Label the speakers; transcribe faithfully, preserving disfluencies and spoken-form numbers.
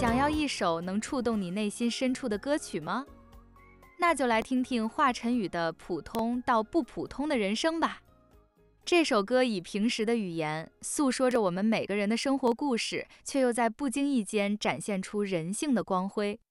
Speaker 1: 想要一首能触动你内心深处的歌曲吗？那就来听听华晨宇的《普通到不普通的人生》吧。这首歌以平实的语言诉说着我们每个人的生活故事，却又在不经意间展现出人性的光辉。